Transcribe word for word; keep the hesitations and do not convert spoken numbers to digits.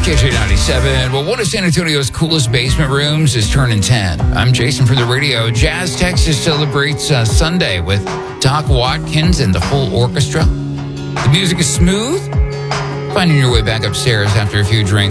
K J ninety-seven. Well, one of San Antonio's coolest basement rooms is turning ten. I'm Jason for the radio. Jazz Texas celebrates uh, Sunday with Doc Watkins and the full orchestra. The music is smooth. Finding your way back upstairs after a few drinks.